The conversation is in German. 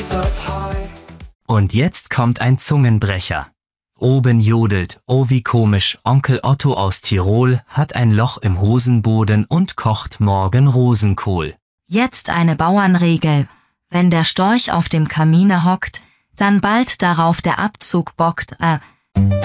Und jetzt kommt ein Zungenbrecher. Oben jodelt, oh wie komisch, Onkel Otto aus Tirol hat ein Loch im Hosenboden und kocht morgen Rosenkohl. Jetzt eine Bauernregel. Wenn der Storch auf dem Kamine hockt, dann bald darauf der Abzug bockt,